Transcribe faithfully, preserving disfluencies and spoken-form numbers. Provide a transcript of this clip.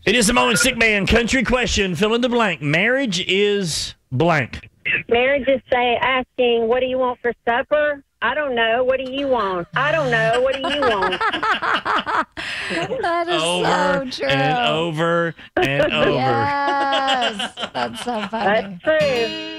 It is the moment, sick man. Country question. Fill in the blank. Marriage is blank. Marriage is say asking, what do you want for supper? I don't know. What do you want? I don't know. What do you want? That is Over so true. and over and over. Yes, that's so funny. That's true.